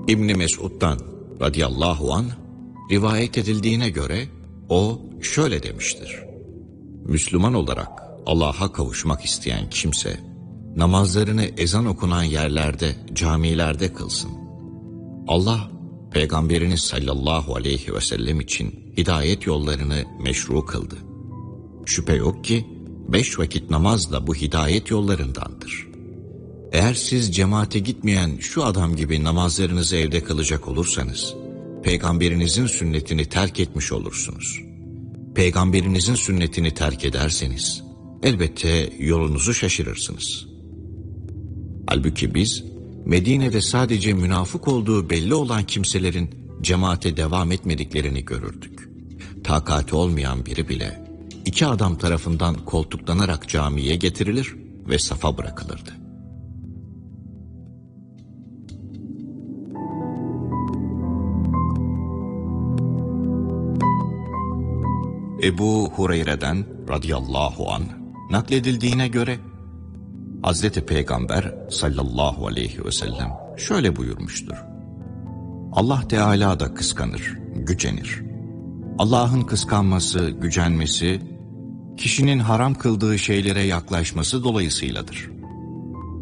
İbn Mesud'dan radıyallahu anh rivayet edildiğine göre o şöyle demiştir: Müslüman olarak Allah'a kavuşmak isteyen kimse namazlarını ezan okunan yerlerde, camilerde kılsın. Allah Peygamberiniz sallallahu aleyhi ve sellem için hidayet yollarını meşru kıldı. Şüphe yok ki 5 vakit namaz da bu hidayet yollarındandır. Eğer siz cemaate gitmeyen şu adam gibi namazlarınızı evde kılacak olursanız, Peygamberinizin sünnetini terk etmiş olursunuz. Peygamberinizin sünnetini terk ederseniz, elbette yolunuzu şaşırırsınız. Halbuki biz, Medine'de sadece münafık olduğu belli olan kimselerin cemaate devam etmediklerini görürdük. Takati olmayan biri bile 2 adam tarafından koltuklanarak camiye getirilir ve safa bırakılırdı. Ebu Hureyre'den radıyallahu anh nakledildiğine göre Hazreti Peygamber sallallahu aleyhi ve sellem şöyle buyurmuştur: Allah Teala da kıskanır, gücenir. Allah'ın kıskanması, gücenmesi, kişinin haram kıldığı şeylere yaklaşması dolayısıyladır.